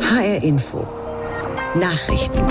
HR Info. Nachrichten.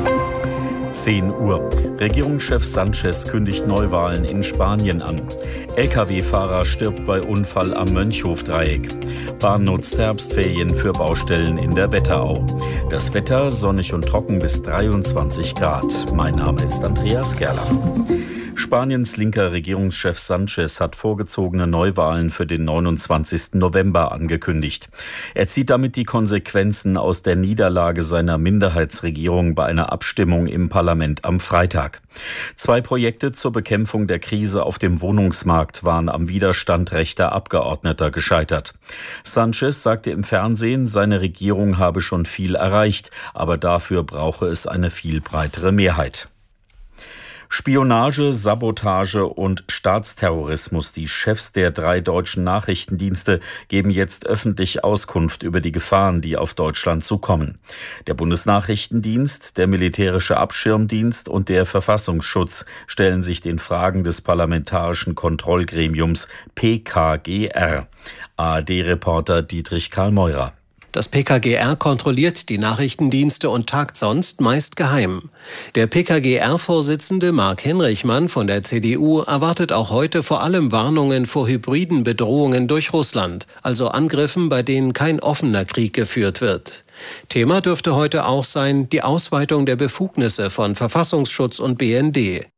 10 Uhr. Regierungschef Sánchez kündigt Neuwahlen in Spanien an. Lkw-Fahrer stirbt bei Unfall am Mönchhofdreieck. Bahn nutzt Herbstferien für Baustellen in der Wetterau. Das Wetter sonnig und trocken bis 23 Grad. Mein Name ist Andreas Gerlach. Spaniens linker Regierungschef Sánchez hat vorgezogene Neuwahlen für den 29. November angekündigt. Er zieht damit die Konsequenzen aus der Niederlage seiner Minderheitsregierung bei einer Abstimmung im Parlament am Freitag. 2 Projekte zur Bekämpfung der Krise auf dem Wohnungsmarkt waren am Widerstand rechter Abgeordneter gescheitert. Sánchez sagte im Fernsehen, seine Regierung habe schon viel erreicht, aber dafür brauche es eine viel breitere Mehrheit. Spionage, Sabotage und Staatsterrorismus. Die Chefs der 3 deutschen Nachrichtendienste geben jetzt öffentlich Auskunft über die Gefahren, die auf Deutschland zukommen. Der Bundesnachrichtendienst, der Militärische Abschirmdienst und der Verfassungsschutz stellen sich den Fragen des Parlamentarischen Kontrollgremiums PKGR. ARD-Reporter Dietrich Karl Meurer. Das PKGR kontrolliert die Nachrichtendienste und tagt sonst meist geheim. Der PKGR-Vorsitzende Marc Henrichmann von der CDU erwartet auch heute vor allem Warnungen vor hybriden Bedrohungen durch Russland, also Angriffen, bei denen kein offener Krieg geführt wird. Thema dürfte heute auch sein die Ausweitung der Befugnisse von Verfassungsschutz und BND.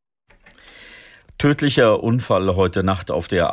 Tödlicher Unfall heute Nacht auf der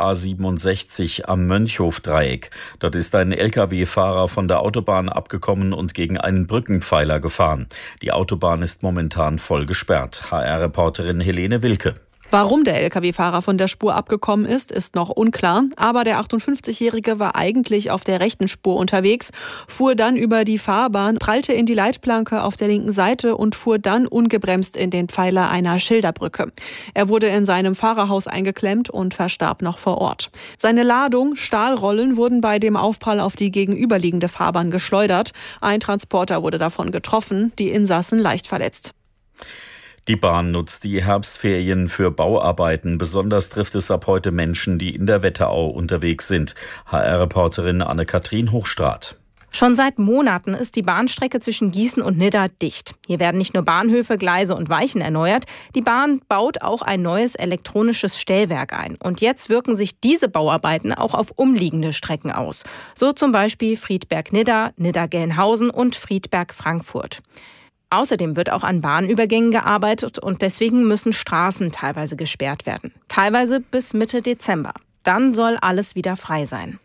A67 am Mönchhofdreieck. Dort ist ein Lkw-Fahrer von der Autobahn abgekommen und gegen einen Brückenpfeiler gefahren. Die Autobahn ist momentan voll gesperrt. HR-Reporterin Helene Wilke. Warum der Lkw-Fahrer von der Spur abgekommen ist noch unklar. Aber der 58-Jährige war eigentlich auf der rechten Spur unterwegs, fuhr dann über die Fahrbahn, prallte in die Leitplanke auf der linken Seite und fuhr dann ungebremst in den Pfeiler einer Schilderbrücke. Er wurde in seinem Fahrerhaus eingeklemmt und verstarb noch vor Ort. Seine Ladung, Stahlrollen, wurden bei dem Aufprall auf die gegenüberliegende Fahrbahn geschleudert. Ein Transporter wurde davon getroffen, die Insassen leicht verletzt. Die Bahn nutzt die Herbstferien für Bauarbeiten. Besonders trifft es ab heute Menschen, die in der Wetterau unterwegs sind. HR-Reporterin Anne-Kathrin Hochstraat. Schon seit Monaten ist die Bahnstrecke zwischen Gießen und Nidda dicht. Hier werden nicht nur Bahnhöfe, Gleise und Weichen erneuert. Die Bahn baut auch ein neues elektronisches Stellwerk ein. Und jetzt wirken sich diese Bauarbeiten auch auf umliegende Strecken aus. So zum Beispiel Friedberg-Nidda, Nidda-Gelnhausen und Friedberg-Frankfurt. Außerdem wird auch an Bahnübergängen gearbeitet und deswegen müssen Straßen teilweise gesperrt werden. Teilweise bis Mitte Dezember. Dann soll alles wieder frei sein.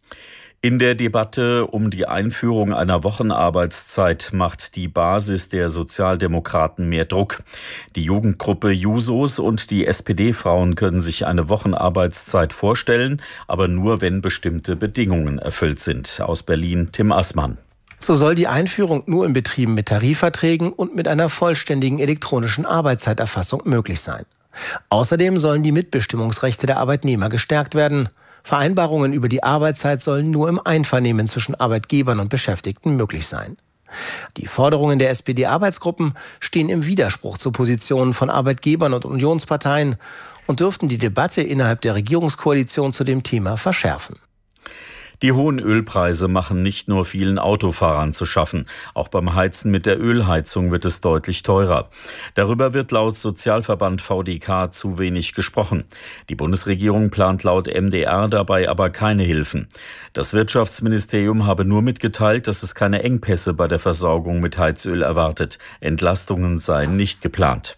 In der Debatte um die Einführung einer Wochenarbeitszeit macht die Basis der Sozialdemokraten mehr Druck. Die Jugendgruppe Jusos und die SPD-Frauen können sich eine Wochenarbeitszeit vorstellen, aber nur, wenn bestimmte Bedingungen erfüllt sind. Aus Berlin Tim Assmann. So soll die Einführung nur in Betrieben mit Tarifverträgen und mit einer vollständigen elektronischen Arbeitszeiterfassung möglich sein. Außerdem sollen die Mitbestimmungsrechte der Arbeitnehmer gestärkt werden. Vereinbarungen über die Arbeitszeit sollen nur im Einvernehmen zwischen Arbeitgebern und Beschäftigten möglich sein. Die Forderungen der SPD-Arbeitsgruppen stehen im Widerspruch zu Positionen von Arbeitgebern und Unionsparteien und dürften die Debatte innerhalb der Regierungskoalition zu dem Thema verschärfen. Die hohen Ölpreise machen nicht nur vielen Autofahrern zu schaffen. Auch beim Heizen mit der Ölheizung wird es deutlich teurer. Darüber wird laut Sozialverband VDK zu wenig gesprochen. Die Bundesregierung plant laut MdR dabei aber keine Hilfen. Das Wirtschaftsministerium habe nur mitgeteilt, dass es keine Engpässe bei der Versorgung mit Heizöl erwartet. Entlastungen seien nicht geplant.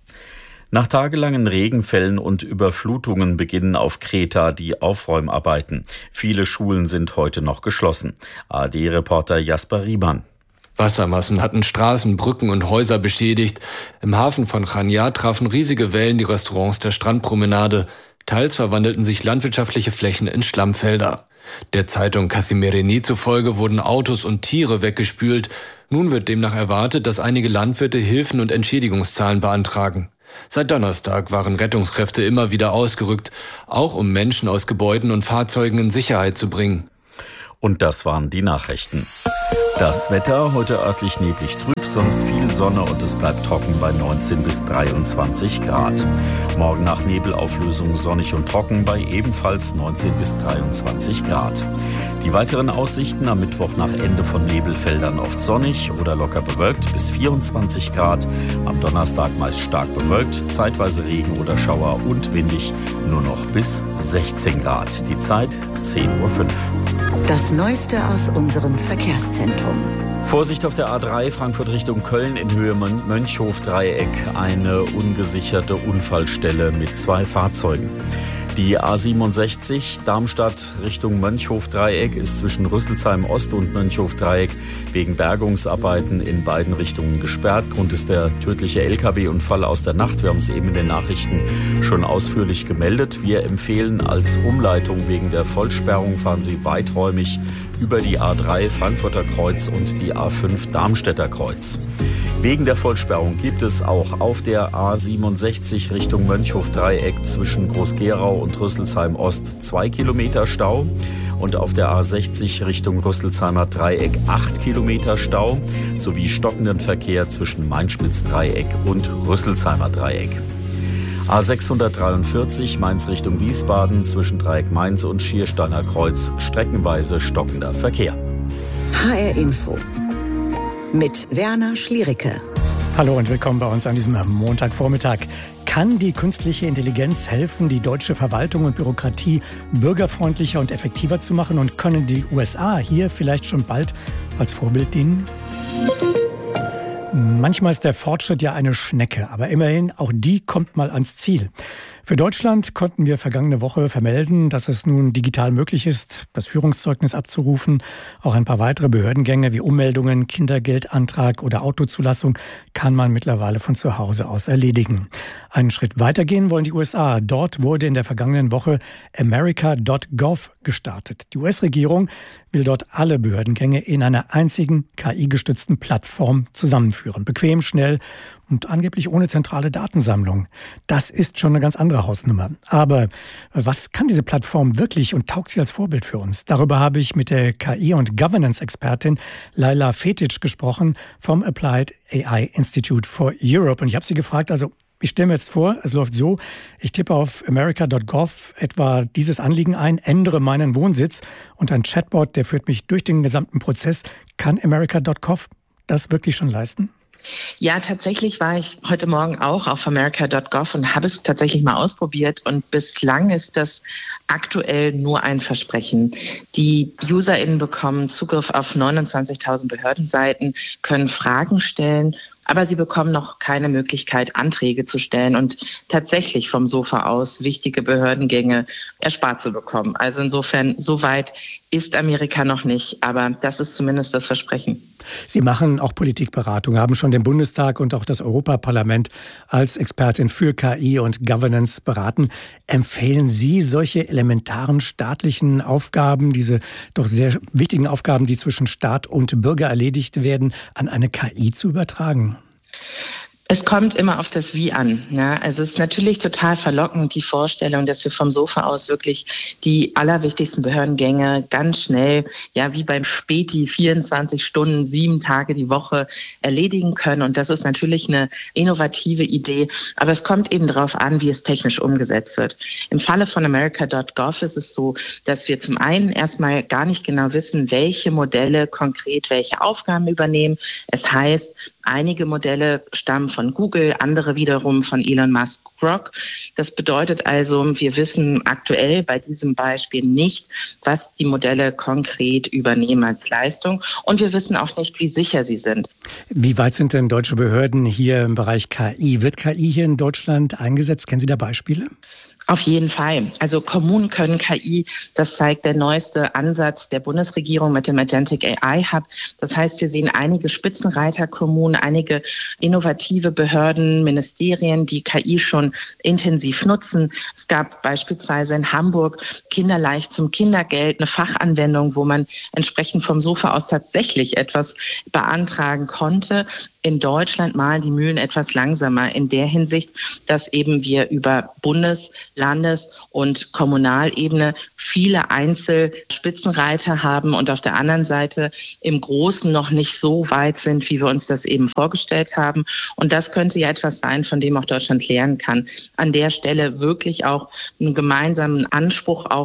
Nach tagelangen Regenfällen und Überflutungen beginnen auf Kreta die Aufräumarbeiten. Viele Schulen sind heute noch geschlossen. ARD-Reporter Jasper Riemann. Wassermassen hatten Straßen, Brücken und Häuser beschädigt. Im Hafen von Chania trafen riesige Wellen die Restaurants der Strandpromenade. Teils verwandelten sich landwirtschaftliche Flächen in Schlammfelder. Der Zeitung Kathimerini zufolge wurden Autos und Tiere weggespült. Nun wird demnach erwartet, dass einige Landwirte Hilfen und Entschädigungszahlen beantragen. Seit Donnerstag waren Rettungskräfte immer wieder ausgerückt, auch um Menschen aus Gebäuden und Fahrzeugen in Sicherheit zu bringen. Und das waren die Nachrichten. Das Wetter, heute örtlich neblig trüb, sonst viel Sonne und es bleibt trocken bei 19 bis 23 Grad. Morgen nach Nebelauflösung sonnig und trocken bei ebenfalls 19 bis 23 Grad. Die weiteren Aussichten: am Mittwoch nach Ende von Nebelfeldern oft sonnig oder locker bewölkt bis 24 Grad. Am Donnerstag meist stark bewölkt, zeitweise Regen oder Schauer und windig, nur noch bis 16 Grad. Die Zeit 10:05 Uhr. Das Neueste aus unserem Verkehrszentrum. Vorsicht auf der A3 Frankfurt Richtung Köln in Höhe Mönchhof-Dreieck. Eine ungesicherte Unfallstelle mit 2 Fahrzeugen. Die A67 Darmstadt Richtung Mönchhof-Dreieck ist zwischen Rüsselsheim Ost und Mönchhof-Dreieck wegen Bergungsarbeiten in beiden Richtungen gesperrt. Grund ist der tödliche Lkw-Unfall aus der Nacht. Wir haben es eben in den Nachrichten schon ausführlich gemeldet. Wir empfehlen als Umleitung wegen der Vollsperrung, fahren Sie weiträumig über die A3 Frankfurter Kreuz und die A5 Darmstädter Kreuz. Wegen der Vollsperrung gibt es auch auf der A67 Richtung Mönchhof-Dreieck zwischen Groß-Gerau und Rüsselsheim Ost 2 Kilometer Stau und auf der A60 Richtung Rüsselsheimer Dreieck 8 Kilometer Stau sowie stockenden Verkehr zwischen Mainspitz-Dreieck und Rüsselsheimer Dreieck. A643 Mainz Richtung Wiesbaden zwischen Dreieck Mainz und Schiersteiner Kreuz streckenweise stockender Verkehr. HR Info mit Werner Schliericke. Hallo und willkommen bei uns an diesem Montagvormittag. Kann die künstliche Intelligenz helfen, die deutsche Verwaltung und Bürokratie bürgerfreundlicher und effektiver zu machen? Und können die USA hier vielleicht schon bald als Vorbild dienen? Manchmal ist der Fortschritt ja eine Schnecke, aber immerhin, auch die kommt mal ans Ziel. Für Deutschland konnten wir vergangene Woche vermelden, dass es nun digital möglich ist, das Führungszeugnis abzurufen. Auch ein paar weitere Behördengänge wie Ummeldungen, Kindergeldantrag oder Autozulassung kann man mittlerweile von zu Hause aus erledigen. Einen Schritt weitergehen wollen die USA. Dort wurde in der vergangenen Woche America.gov gestartet. Die US-Regierung will dort alle Behördengänge in einer einzigen KI-gestützten Plattform zusammenführen. Bequem, schnell und angeblich ohne zentrale Datensammlung. Das ist schon eine ganz andere Hausnummer. Aber was kann diese Plattform wirklich und taugt sie als Vorbild für uns? Darüber habe ich mit der KI- und Governance-Expertin Laila Fetic gesprochen vom Applied AI Institute for Europe. Und ich habe sie gefragt, ich stelle mir jetzt vor, es läuft so, ich tippe auf America.gov etwa dieses Anliegen ein, ändere meinen Wohnsitz und ein Chatbot, der führt mich durch den gesamten Prozess. Kann America.gov das wirklich schon leisten? Ja, tatsächlich war ich heute Morgen auch auf America.gov und habe es tatsächlich mal ausprobiert. Und bislang ist das aktuell nur ein Versprechen. Die UserInnen bekommen Zugriff auf 29.000 Behördenseiten, können Fragen stellen, aber sie bekommen noch keine Möglichkeit, Anträge zu stellen und tatsächlich vom Sofa aus wichtige Behördengänge erspart zu bekommen. Also insofern, so weit ist Amerika noch nicht, aber das ist zumindest das Versprechen. Sie machen auch Politikberatung, haben schon den Bundestag und auch das Europaparlament als Expertin für KI und Governance beraten. Empfehlen Sie solche elementaren staatlichen Aufgaben, diese doch sehr wichtigen Aufgaben, die zwischen Staat und Bürger erledigt werden, an eine KI zu übertragen? Es kommt immer auf das Wie an. Ja? Also es ist natürlich total verlockend, die Vorstellung, dass wir vom Sofa aus wirklich die allerwichtigsten Behördengänge ganz schnell, ja wie beim Späti, 24 Stunden, 7 Tage die Woche erledigen können. Und das ist natürlich eine innovative Idee. Aber es kommt eben darauf an, wie es technisch umgesetzt wird. Im Falle von America.gov ist es so, dass wir zum einen erstmal gar nicht genau wissen, welche Modelle konkret welche Aufgaben übernehmen. Es heißt, einige Modelle stammen von Google, andere wiederum von Elon Musk Grok. Das bedeutet also, wir wissen aktuell bei diesem Beispiel nicht, was die Modelle konkret übernehmen als Leistung. Und wir wissen auch nicht, wie sicher sie sind. Wie weit sind denn deutsche Behörden hier im Bereich KI? Wird KI hier in Deutschland eingesetzt? Kennen Sie da Beispiele? Auf jeden Fall. Also Kommunen können KI, das zeigt der neueste Ansatz der Bundesregierung mit dem Agentic AI Hub. Das heißt, wir sehen einige Spitzenreiterkommunen, einige innovative Behörden, Ministerien, die KI schon intensiv nutzen. Es gab beispielsweise in Hamburg Kinderleicht zum Kindergeld, eine Fachanwendung, wo man entsprechend vom Sofa aus tatsächlich etwas beantragen konnte. In Deutschland malen die Mühlen etwas langsamer in der Hinsicht, dass eben wir über Bundes-, Landes- und Kommunalebene viele Einzelspitzenreiter haben und auf der anderen Seite im Großen noch nicht so weit sind, wie wir uns das eben vorgestellt haben. Und das könnte ja etwas sein, von dem auch Deutschland lernen kann. An der Stelle wirklich auch einen gemeinsamen Anspruch auch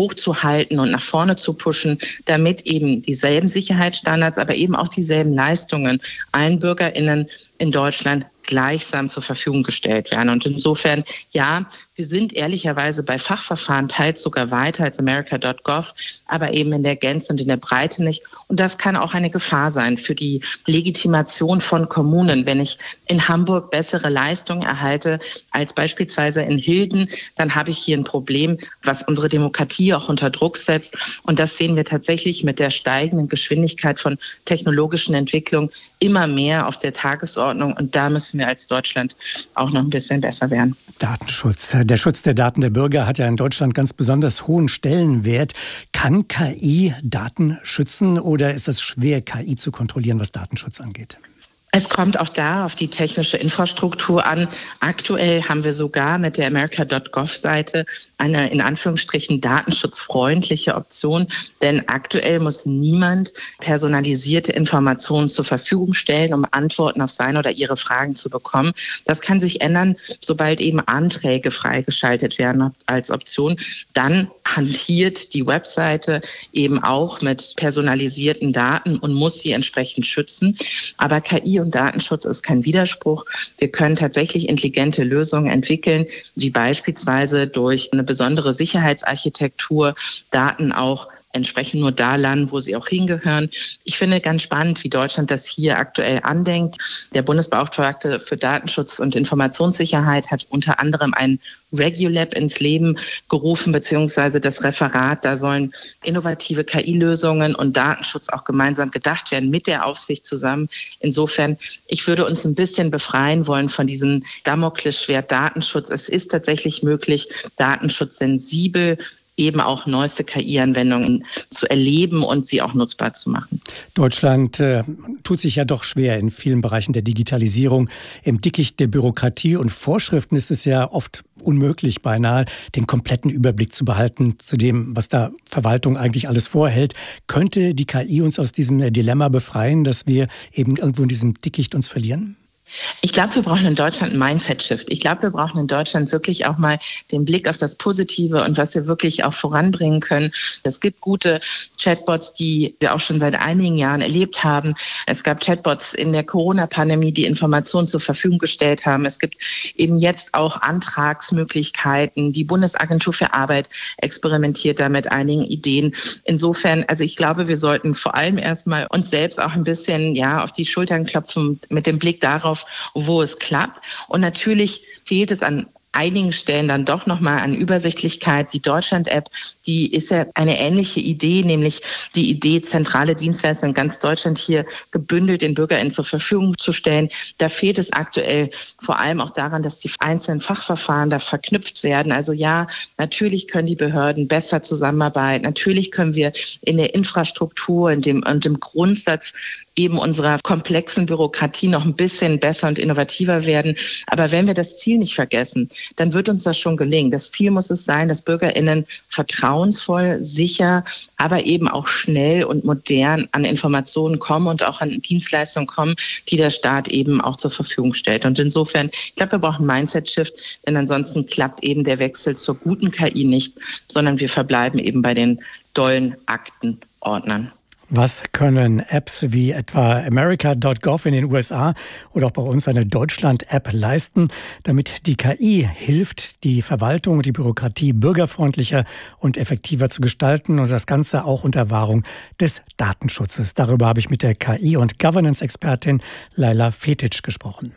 hochzuhalten und nach vorne zu pushen, damit eben dieselben Sicherheitsstandards, aber eben auch dieselben Leistungen allen BürgerInnen in Deutschland gleichsam zur Verfügung gestellt werden. Und insofern, ja, wir sind ehrlicherweise bei Fachverfahren teils sogar weiter als America.gov, aber eben in der Gänze und in der Breite nicht. Und das kann auch eine Gefahr sein für die Legitimation von Kommunen. Wenn ich in Hamburg bessere Leistungen erhalte als beispielsweise in Hilden, dann habe ich hier ein Problem, was unsere Demokratie auch unter Druck setzt. Und das sehen wir tatsächlich mit der steigenden Geschwindigkeit von technologischen Entwicklungen immer mehr auf der Tagesordnung. Und da müssen wir als Deutschland auch noch ein bisschen besser werden. Datenschutz. Der Schutz der Daten der Bürger hat ja in Deutschland ganz besonders hohen Stellenwert. Kann KI Daten schützen oder ist es schwer, KI zu kontrollieren, was Datenschutz angeht? Es kommt auch da auf die technische Infrastruktur an. Aktuell haben wir sogar mit der America.gov-Seite eine in Anführungsstrichen datenschutzfreundliche Option, denn aktuell muss niemand personalisierte Informationen zur Verfügung stellen, um Antworten auf seine oder ihre Fragen zu bekommen. Das kann sich ändern, sobald eben Anträge freigeschaltet werden als Option. Dann hantiert die Webseite eben auch mit personalisierten Daten und muss sie entsprechend schützen. Aber KI und Datenschutz ist kein Widerspruch. Wir können tatsächlich intelligente Lösungen entwickeln, wie beispielsweise durch eine besondere Sicherheitsarchitektur Daten auch entsprechend nur da landen, wo sie auch hingehören. Ich finde ganz spannend, wie Deutschland das hier aktuell andenkt. Der Bundesbeauftragte für Datenschutz und Informationssicherheit hat unter anderem ein Regulab ins Leben gerufen, beziehungsweise das Referat. Da sollen innovative KI-Lösungen und Datenschutz auch gemeinsam gedacht werden, mit der Aufsicht zusammen. Insofern, ich würde uns ein bisschen befreien wollen von diesem Damoklesschwert Datenschutz. Es ist tatsächlich möglich, datenschutzsensibel eben auch neueste KI-Anwendungen zu erleben und sie auch nutzbar zu machen. Deutschland tut sich ja doch schwer in vielen Bereichen der Digitalisierung. Im Dickicht der Bürokratie und Vorschriften ist es ja oft unmöglich, beinahe den kompletten Überblick zu behalten zu dem, was da Verwaltung eigentlich alles vorhält. Könnte die KI uns aus diesem Dilemma befreien, dass wir eben irgendwo in diesem Dickicht uns verlieren? Ich glaube, wir brauchen in Deutschland einen Mindset-Shift. Ich glaube, wir brauchen in Deutschland wirklich auch mal den Blick auf das Positive und was wir wirklich auch voranbringen können. Es gibt gute Chatbots, die wir auch schon seit einigen Jahren erlebt haben. Es gab Chatbots in der Corona-Pandemie, die Informationen zur Verfügung gestellt haben. Es gibt eben jetzt auch Antragsmöglichkeiten. Die Bundesagentur für Arbeit experimentiert da mit einigen Ideen. Insofern, also ich glaube, wir sollten vor allem erstmal uns selbst auch ein bisschen auf die Schultern klopfen mit dem Blick darauf, wo es klappt. Und natürlich fehlt es an einigen Stellen dann doch nochmal an Übersichtlichkeit. Die Deutschland-App, die ist ja eine ähnliche Idee, nämlich die Idee, zentrale Dienstleistungen in ganz Deutschland hier gebündelt den BürgerInnen zur Verfügung zu stellen. Da fehlt es aktuell vor allem auch daran, dass die einzelnen Fachverfahren da verknüpft werden. Also ja, natürlich können die Behörden besser zusammenarbeiten. Natürlich können wir in der Infrastruktur und dem Grundsatz eben unserer komplexen Bürokratie noch ein bisschen besser und innovativer werden. Aber wenn wir das Ziel nicht vergessen, dann wird uns das schon gelingen. Das Ziel muss es sein, dass BürgerInnen vertrauensvoll, sicher, aber eben auch schnell und modern an Informationen kommen und auch an Dienstleistungen kommen, die der Staat eben auch zur Verfügung stellt. Und insofern, ich glaube, wir brauchen einen Mindset-Shift, denn ansonsten klappt eben der Wechsel zur guten KI nicht, sondern wir verbleiben eben bei den dollen Aktenordnern. Was können Apps wie etwa America.gov in den USA oder auch bei uns eine Deutschland-App leisten, damit die KI hilft, die Verwaltung und die Bürokratie bürgerfreundlicher und effektiver zu gestalten und das Ganze auch unter Wahrung des Datenschutzes? Darüber habe ich mit der KI- und Governance-Expertin Laila Fetic gesprochen.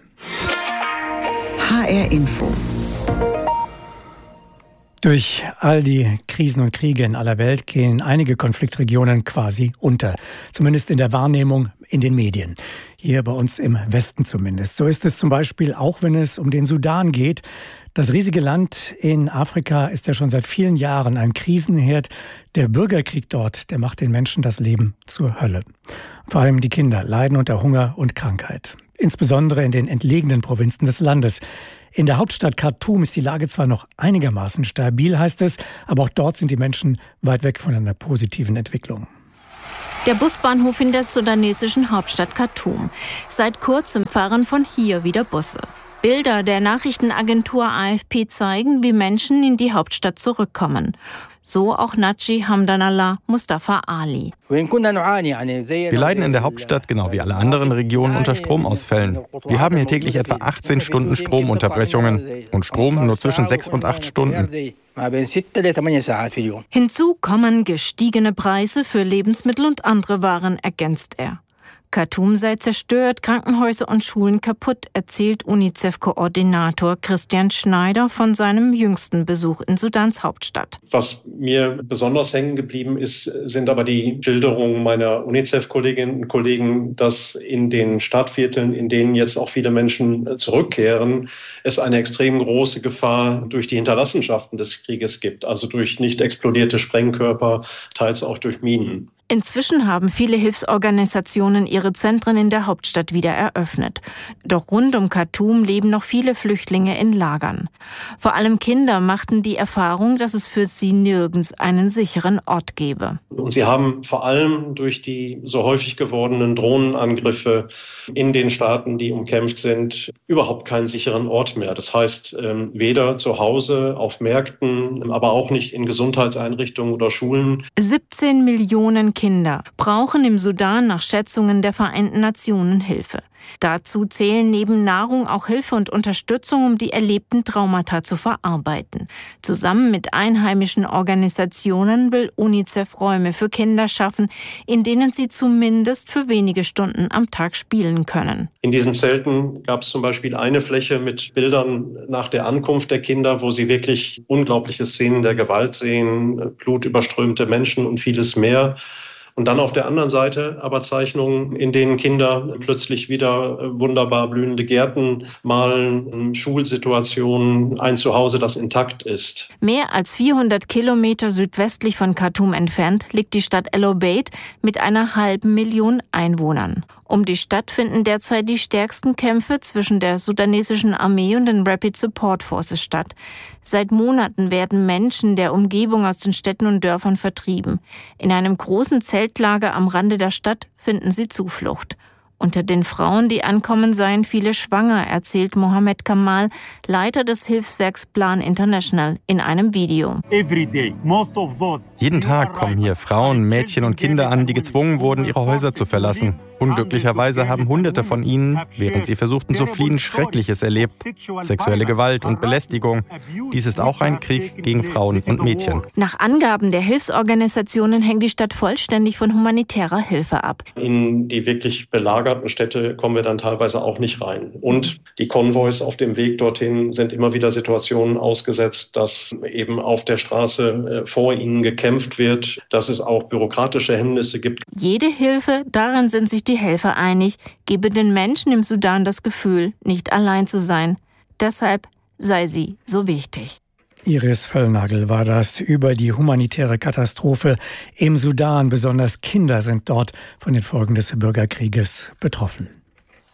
HR Info. Durch all die Krisen und Kriege in aller Welt gehen einige Konfliktregionen quasi unter. Zumindest in der Wahrnehmung in den Medien. Hier bei uns im Westen zumindest. So ist es zum Beispiel auch, wenn es um den Sudan geht. Das riesige Land in Afrika ist ja schon seit vielen Jahren ein Krisenherd. Der Bürgerkrieg dort, der macht den Menschen das Leben zur Hölle. Vor allem die Kinder leiden unter Hunger und Krankheit. Insbesondere in den entlegenen Provinzen des Landes. In der Hauptstadt Khartoum ist die Lage zwar noch einigermaßen stabil, heißt es, aber auch dort sind die Menschen weit weg von einer positiven Entwicklung. Der Busbahnhof in der sudanesischen Hauptstadt Khartoum. Seit kurzem fahren von hier wieder Busse. Bilder der Nachrichtenagentur AFP zeigen, wie Menschen in die Hauptstadt zurückkommen. So auch Nadschi Hamdanallah Mustafa Ali. Wir leiden in der Hauptstadt genau wie alle anderen Regionen unter Stromausfällen. Wir haben hier täglich etwa 18 Stunden Stromunterbrechungen und Strom nur zwischen 6 und 8 Stunden. Hinzu kommen gestiegene Preise für Lebensmittel und andere Waren, ergänzt er. Khartoum sei zerstört, Krankenhäuser und Schulen kaputt, erzählt UNICEF-Koordinator Christian Schneider von seinem jüngsten Besuch in Sudans Hauptstadt. Was mir besonders hängen geblieben ist, sind aber die Schilderungen meiner UNICEF-Kolleginnen und Kollegen, dass in den Stadtvierteln, in denen jetzt auch viele Menschen zurückkehren, es eine extrem große Gefahr durch die Hinterlassenschaften des Krieges gibt, also durch nicht explodierte Sprengkörper, teils auch durch Minen. Inzwischen haben viele Hilfsorganisationen ihre Zentren in der Hauptstadt wieder eröffnet. Doch rund um Khartoum leben noch viele Flüchtlinge in Lagern. Vor allem Kinder machten die Erfahrung, dass es für sie nirgends einen sicheren Ort gäbe. Und sie haben vor allem durch die so häufig gewordenen Drohnenangriffe in den Staaten, die umkämpft sind, überhaupt keinen sicheren Ort mehr. Das heißt, weder zu Hause, auf Märkten, aber auch nicht in Gesundheitseinrichtungen oder Schulen. 17 Millionen Kinder brauchen im Sudan nach Schätzungen der Vereinten Nationen Hilfe. Dazu zählen neben Nahrung auch Hilfe und Unterstützung, um die erlebten Traumata zu verarbeiten. Zusammen mit einheimischen Organisationen will UNICEF Räume für Kinder schaffen, in denen sie zumindest für wenige Stunden am Tag spielen können. In diesen Zelten gab es zum Beispiel eine Fläche mit Bildern nach der Ankunft der Kinder, wo sie wirklich unglaubliche Szenen der Gewalt sehen, blutüberströmte Menschen und vieles mehr. Und dann auf der anderen Seite aber Zeichnungen, in denen Kinder plötzlich wieder wunderbar blühende Gärten malen, Schulsituationen, ein Zuhause, das intakt ist. Mehr als 400 Kilometer südwestlich von Khartoum entfernt liegt die Stadt El Obeid mit einer 500.000 Einwohnern. Um die Stadt finden derzeit die stärksten Kämpfe zwischen der sudanesischen Armee und den Rapid Support Forces statt. Seit Monaten werden Menschen der Umgebung aus den Städten und Dörfern vertrieben. In einem großen Zeltlager am Rande der Stadt finden sie Zuflucht. Unter den Frauen, die ankommen, seien viele schwanger, erzählt Mohammed Kamal, Leiter des Hilfswerks Plan International, in einem Video. Jeden Tag kommen hier Frauen, Mädchen und Kinder an, die gezwungen wurden, ihre Häuser zu verlassen. Unglücklicherweise haben Hunderte von ihnen, während sie versuchten zu fliehen, Schreckliches erlebt. Sexuelle Gewalt und Belästigung. Dies ist auch ein Krieg gegen Frauen und Mädchen. Nach Angaben der Hilfsorganisationen hängt die Stadt vollständig von humanitärer Hilfe ab. In die wirklich belagerten Städte kommen wir dann teilweise auch nicht rein. Und die Konvois auf dem Weg dorthin sind immer wieder Situationen ausgesetzt, dass eben auf der Straße vor ihnen gekämpft wird, dass es auch bürokratische Hemmnisse gibt. Jede Hilfe, darin sind sich die Helfer einig, gebe den Menschen im Sudan das Gefühl, nicht allein zu sein. Deshalb sei sie so wichtig. Iris Völlnagel war das über die humanitäre Katastrophe im Sudan. Besonders Kinder sind dort von den Folgen des Bürgerkrieges betroffen.